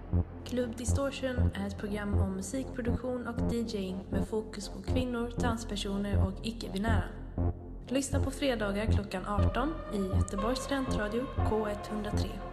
Club Distortion är ett program om musikproduktion och DJing med fokus på kvinnor, transpersoner och icke-binära. Lyssna på fredagar klockan 18 i Göteborgs studentradio K103.